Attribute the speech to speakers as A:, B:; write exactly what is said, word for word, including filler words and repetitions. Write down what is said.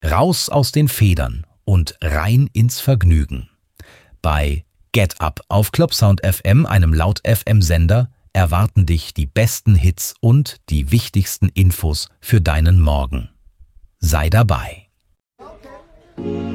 A: Raus aus den Federn und rein ins Vergnügen. Bei Get Up auf Clubsound F M, einem Laut-F M-Sender, erwarten dich die besten Hits und die wichtigsten Infos für deinen Morgen. Sei dabei.